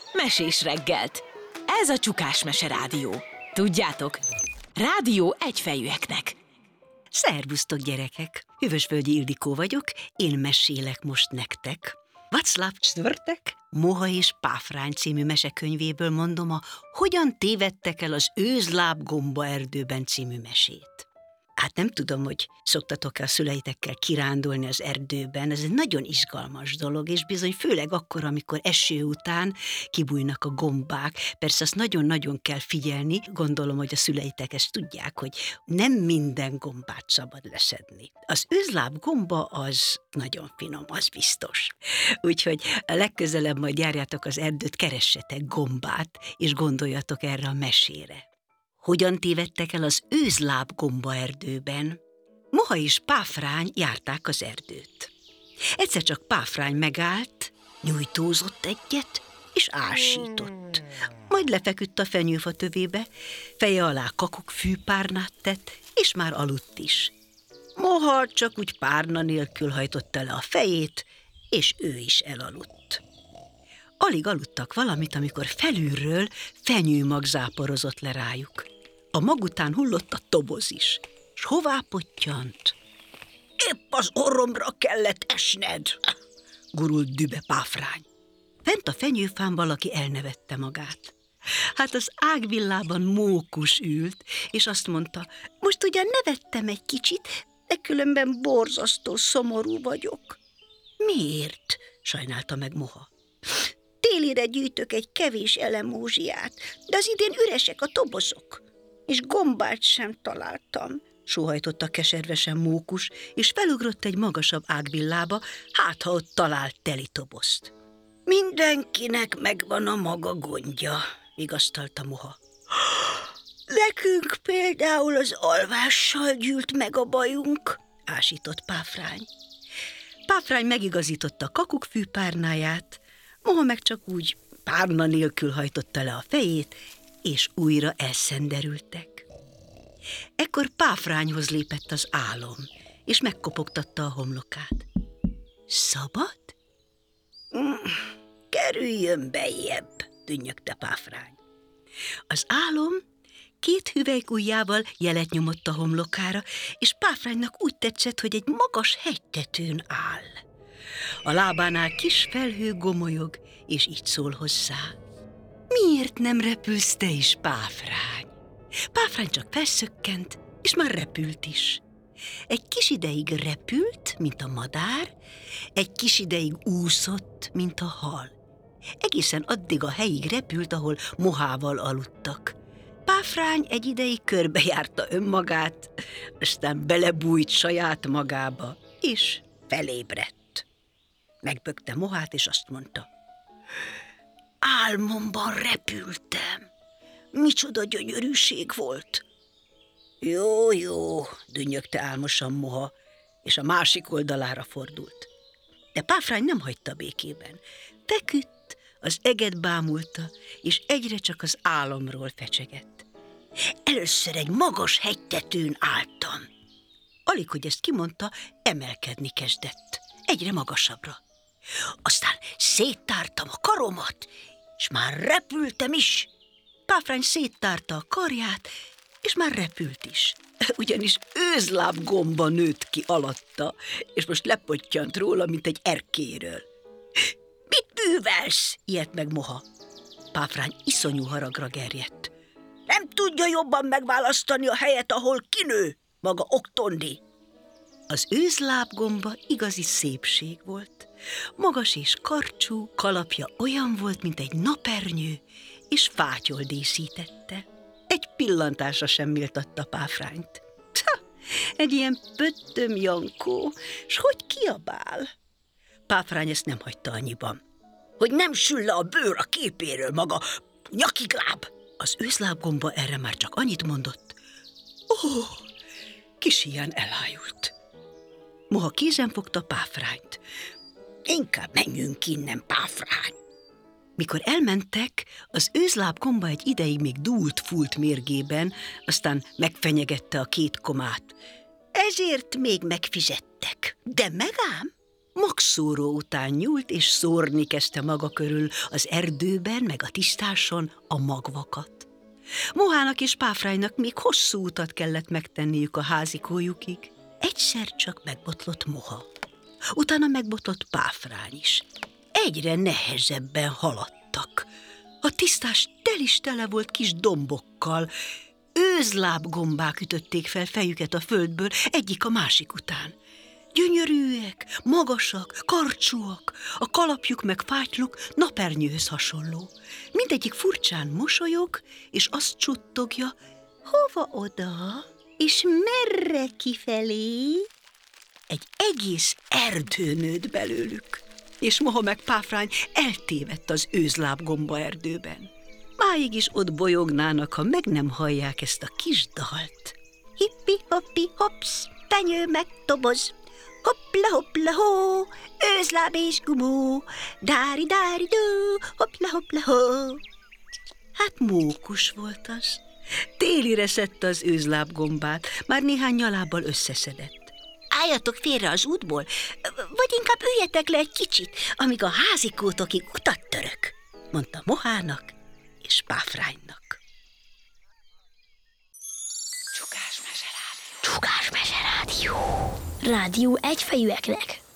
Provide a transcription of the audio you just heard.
Mesés reggelt. Ez a Csukás Mese Rádió. Tudjátok, rádió egyfejűeknek. Szervusztok, gyerekek! Hűvösvölgyi Ildikó vagyok, én mesélek most nektek. Václav Czwartek, Moha és Páfrány című mesekönyvéből mondom a Hogyan tévedtek el az őzlábgomba erdőben című mesét. Hát nem tudom, hogy szoktatok-e a szüleitekkel kirándulni az erdőben, ez egy nagyon izgalmas dolog, és bizony főleg akkor, amikor eső után kibújnak a gombák. Persze azt nagyon-nagyon kell figyelni, gondolom, hogy a szüleitek ezt tudják, hogy nem minden gombát szabad leszedni. Az őzlábgomba az nagyon finom, az biztos. Úgyhogy a legközelebb majd járjátok az erdőt, keressetek gombát, és gondoljatok erre a mesére. Hogyan tévedtek el az őzlábgomba erdőben? Moha és Páfrány járták az erdőt. Egyszer csak Páfrány megállt, nyújtózott egyet, és ásított. Majd lefeküdt a fenyőfa tövébe, feje alá kakukkfűpárnát tett, és már aludt is. Moha csak úgy párna nélkül hajtotta le a fejét, és ő is elaludt. Alig aludtak valamit, amikor felülről fenyőmag záporozott le rájuk. A mag után hullott a toboz is, s hová pottyant? Épp az orromra kellett esned, gurult dübe Páfrány. Fent a fenyőfán valaki elnevette magát. Hát az ágvillában Mókus ült, és azt mondta, most ugyan nevettem egy kicsit, de különben borzasztó szomorú vagyok. Miért? Sajnálta meg Moha. Télire gyűjtök egy kevés elemózsiát, de az idén üresek a tobozok, és gombát sem találtam, sóhajtotta keservesen Mókus, és felugrott egy magasabb ágvillába, hát ha ott talált teli tobozt. Mindenkinek megvan a maga gondja, vigasztalta Moha. Nekünk például az alvással gyűlt meg a bajunk, ásított Páfrány. Páfrány megigazította a kakukkfűpárnáját, Moha meg csak úgy párna nélkül hajtotta le a fejét, és újra elszenderültek. Ekkor Páfrányhoz lépett az álom, és megkopogtatta a homlokát. Szabad? Kerüljön bejjebb, dünnyögte Páfrány. Az álom 2 hüvelykujjával jelet nyomott a homlokára, és Páfránynak úgy tetszett, hogy egy magas hegytetőn áll. A lábánál kis felhő gomolyog, és így szól hozzá. Miért nem repülsz te is, Páfrány? Páfrány csak felszökkent, és már repült is. Egy kis ideig repült, mint a madár, egy kis ideig úszott, mint a hal. Egészen addig a helyig repült, ahol Mohával aludtak. Páfrány egy ideig körbejárta önmagát, aztán belebújt saját magába, és felébredt. Megbökte Mohát, és azt mondta, álmomban repültem. Micsoda gyönyörűség volt. Jó, dünnyögte álmosan Moha, és a másik oldalára fordult. De Páfrány nem hagyta békében. Feküdt, az eget bámulta, és egyre csak az álomról fecsegett. Először egy magas hegytetőn álltam. Alig, hogy ezt kimondta, emelkedni kezdett. Egyre magasabbra. Aztán széttártam a karomat, és már repültem is. Páfrány széttárta a karját, és már repült is. Ugyanis őzlábgomba nőtt ki alatta, és most lepottyant róla, mint egy erkéről. Mit művelsz? Ijedt meg Moha. Páfrány iszonyú haragra gerjedt. Nem tudja jobban megválasztani a helyet, ahol kinő, maga oktondi. Az őzlábgomba igazi szépség volt. Magas és karcsú, kalapja olyan volt, mint egy napernyő, és fátyol díszítette. Egy pillantásra sem méltatta Páfrányt. Egy ilyen pöttöm Jankó, s hogy kiabál? Páfrány ezt nem hagyta annyiban. Hogy nem sül le a bőr a képéről, maga nyakigláb. Az őzlábgomba erre már csak annyit mondott. Kis ilyen elájult. Moha kézen fogta Páfrányt. Inkább menjünk innen, Páfrány. Mikor elmentek, az őzlábgomba egy ideig még dúlt-fúlt mérgében, aztán megfenyegette a 2 komát. Ezért még megfizettek. De megám? magszóró után nyúlt, és szórni kezdte maga körül az erdőben, meg a tisztáson a magvakat. Mohának és Páfránynak még hosszú utat kellett megtenniük a házikójukig. Egyszer csak megbotlott Moha. Utána megbotlott Páfrány is. Egyre nehezebben haladtak. A tisztás tele volt kis dombokkal. Őzlábgombák ütötték fel fejüket a földből, egyik a másik után. Gyönyörűek, magasak, karcsúak, a kalapjuk meg fátyluk napernyőhöz hasonló. Mindegyik furcsán mosolyog, és azt csuttogja, hova oda, és merre kifelé? Egy egész erdő nőtt belőlük, és Moha meg Páfrány eltévedt az őzlábgomba erdőben. Máig is ott bolyognának, ha meg nem hallják ezt a kis dalt. Hippi-hoppi, hopsz, tenyő meg toboz, hoppla-hoppla-hó, őzláb és gumó, dári-dári-dó, hoppla-hoppla-hó. Hát mókus volt az. Télire szedte az őzlábgombát, már néhány nyalábbal összeszedett. Álljatok félre az útból, vagy inkább üljetek le egy kicsit, amíg a házikótokig utat török, mondta Mohának és Páfránynak. Csukás Mese Rádió. Csukás Mese Rádió. Rádió egyfejűeknek.